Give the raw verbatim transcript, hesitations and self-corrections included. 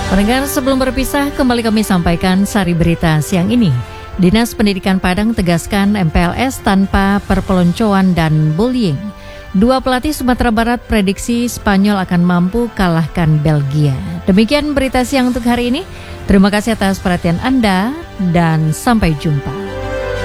Pendengar, sebelum berpisah, kembali kami sampaikan sari berita siang ini. Dinas Pendidikan Padang tegaskan M P L S tanpa perpeloncoan dan bullying. Dua pelatih Sumatera Barat prediksi Spanyol akan mampu kalahkan Belgia. Demikian berita siang untuk hari ini. Terima kasih atas perhatian Anda dan sampai jumpa.